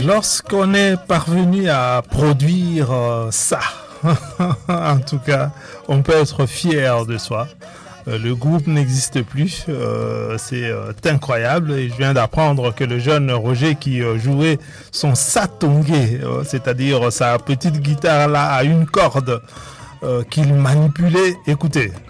lorsqu'on est parvenu à produire ça, en tout cas, on peut être fier de soi. Le groupe n'existe plus, c'est incroyable. Et je viens d'apprendre que le jeune Roger qui jouait son satongé, c'est-à-dire sa petite guitare là à une corde qu'il manipulait. Écoutez,